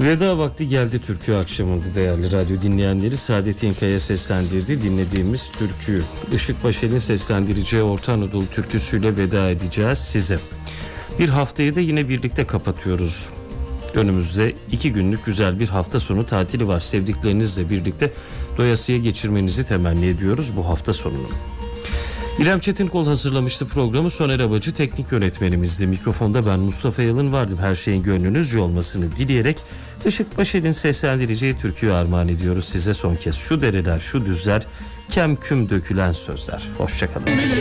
Veda vakti geldi türkü akşamında değerli radyo dinleyenleri. Saadet İnkaya seslendirdi. Dinlediğimiz türküyü Işık Başel'in seslendireceği Orta Anadolu türküsüyle veda edeceğiz size. Bir haftayı da yine birlikte kapatıyoruz. Önümüzde 2 günlük güzel bir hafta sonu tatili var. Sevdiklerinizle birlikte doyasıya geçirmenizi temenni ediyoruz bu hafta sonunu. İrem Çetinkol hazırlamıştı programı. Soner Abacı teknik yönetmenimizdi. Mikrofonda ben Mustafa Yalın vardım. Her şeyin gönlünüzce olmasını dileyerek Işık Başel'in seslendireceği türküyü armağan ediyoruz size son kez. Şu dereler, şu düzler, kem küm dökülen sözler. Hoşçakalın.